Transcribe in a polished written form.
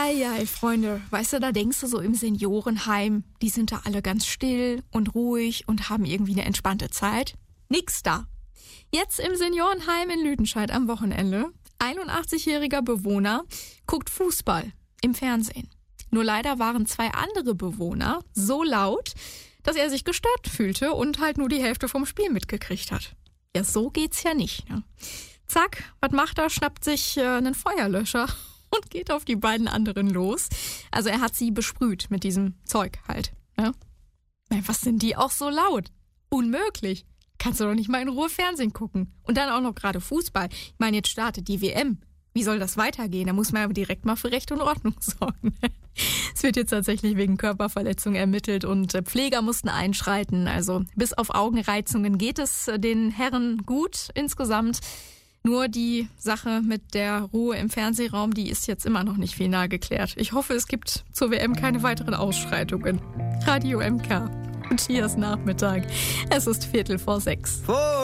Eieiei, Freunde, weißt du, da denkst du so im Seniorenheim, die sind da alle ganz still und ruhig und haben irgendwie eine entspannte Zeit. Nix da. Jetzt im Seniorenheim in Lüdenscheid am Wochenende. 81-jähriger Bewohner guckt Fußball im Fernsehen. Nur leider waren 2 andere Bewohner so laut, dass er sich gestört fühlte und halt nur die Hälfte vom Spiel mitgekriegt hat. Ja, so geht's ja nicht, ne? Zack, was macht er? Schnappt sich einen Feuerlöscher und geht auf die beiden anderen los. Also er hat sie besprüht mit diesem Zeug halt. Ne? Was sind die auch so laut? Unmöglich. Kannst du doch nicht mal in Ruhe Fernsehen gucken. Und dann auch noch gerade Fußball. Ich meine, jetzt startet die WM. Wie soll das weitergehen? Da muss man aber direkt mal für Recht und Ordnung sorgen. Es wird jetzt tatsächlich wegen Körperverletzung ermittelt und Pfleger mussten einschreiten. Also bis auf Augenreizungen geht es den Herren gut insgesamt. Nur die Sache mit der Ruhe im Fernsehraum, die ist jetzt immer noch nicht final geklärt. Ich hoffe, es gibt zur WM keine weiteren Ausschreitungen. Radio MK. Und hier ist Nachmittag. Es ist 5:45.